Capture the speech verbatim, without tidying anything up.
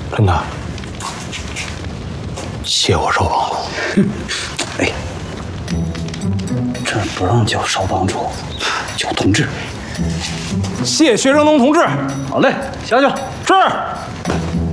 真的？谢我少帮主。 哎，这儿不让叫少帮主，叫同志。 谢学生东同志。 好嘞，下去。 是。